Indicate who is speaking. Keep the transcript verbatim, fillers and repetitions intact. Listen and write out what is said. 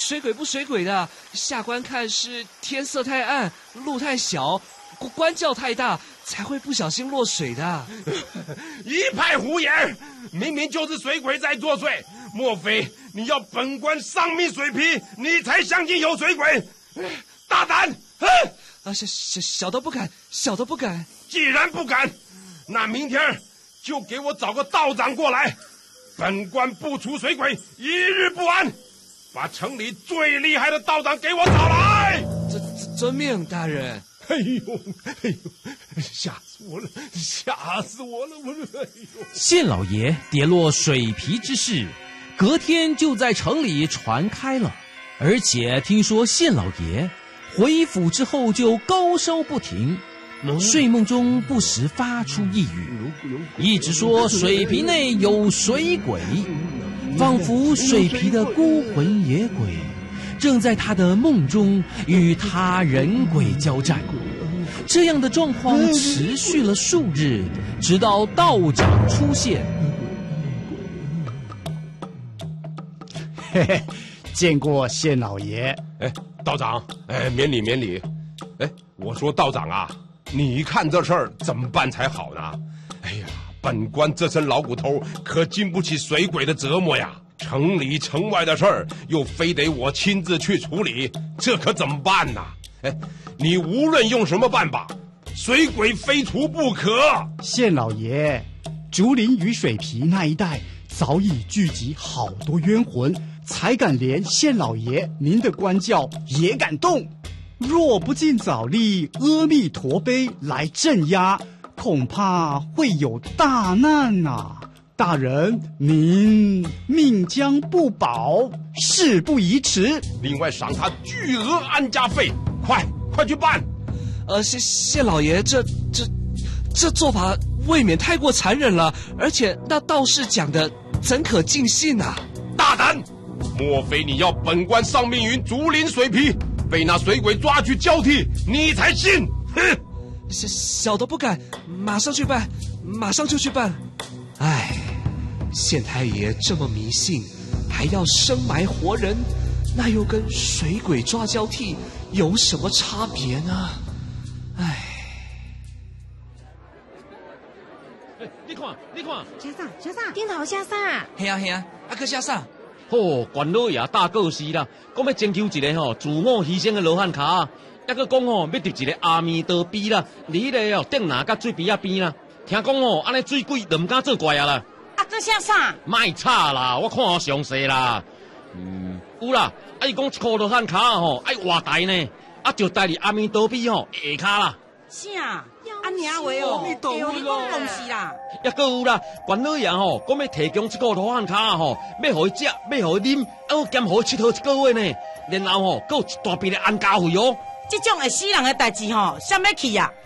Speaker 1: 水鬼不水鬼的，下官看是天色太暗，路太小，官教太大，才会不小心落水的。
Speaker 2: 一派胡言！明明就是水鬼在作祟，莫非你要本官丧命水皮，你才相信有水鬼？大胆！
Speaker 1: 啊，小小小的不敢，小的不敢。
Speaker 2: 既然不敢，那明天就给我找个道长过来，本官不除水鬼，一日不安。把城里最厉害的道长给我找来！
Speaker 1: 遵遵命，大人。
Speaker 2: 哎呦，哎呦，吓死我了，吓死我了！我哎呦，
Speaker 3: 县老爷跌落水皮之事，隔天就在城里传开了，而且听说县老爷回府之后就高烧不停，睡梦中不时发出一语，一直说水皮内有水鬼，仿佛水皮的孤魂野鬼正在他的梦中与他人鬼交战。这样的状况持续了数日，直到道长出现。
Speaker 4: 嘿嘿，见过县老爷。
Speaker 2: 哎，道长，哎，免礼免礼。哎，我说道长啊，你看这事儿怎么办才好呢？哎呀，本官这身老骨头可经不起水鬼的折磨呀。城里城外的事儿又非得我亲自去处理，这可怎么办呢？哎，你无论用什么办法，水鬼非除不可。
Speaker 4: 县老爷，竹林与水皮那一带早已聚集好多冤魂，才敢连县老爷您的官教也敢动。若不尽早立阿弥陀碑来镇压，恐怕会有大难啊！大人，您命将不保，事不宜迟。
Speaker 2: 另外赏他巨额安家费，快快去办。
Speaker 1: 呃，谢谢老爷，这这这做法未免太过残忍了，而且那道士讲的怎可尽信啊？
Speaker 2: 大胆！莫非你要本官丧命于竹林水皮，被那水鬼抓去交替，你才信？哼！
Speaker 1: 小小的不敢，马上去办，马上就去办。唉，县太爷这么迷信，还要生埋活人，那又跟水鬼抓交替有什么差别呢？唉，
Speaker 5: 你看，你看，
Speaker 6: 先生，先生，顶头先生，
Speaker 1: 嘿啊嘿啊，啊个先生，
Speaker 5: 吼，关老爷大告示啦，讲要征求一个吼自我牺牲的罗汉脚，抑个讲吼要得一个阿弥陀碑啦，你咧哦顶哪甲水边啊边啦，听讲哦安尼水鬼就唔敢做怪啊啦。
Speaker 6: 啊个先生，
Speaker 5: 卖吵啦，我看好详细啦。嗯，有啦，啊伊讲一箍罗汉脚吼爱活大呢，啊就带伫阿弥陀碑吼下骹啦。
Speaker 6: 啥？安尼啊话哦，对哦，你讲东西啦。
Speaker 5: 抑个有啦，关老爷吼，讲要提供这个罗汉脚吼，要互伊食，要互伊啉，啊兼互伊佚佗一个月呢，然后吼，还有一大笔的安家费哦。
Speaker 6: 这种会死人的代志吼，谁要去啊？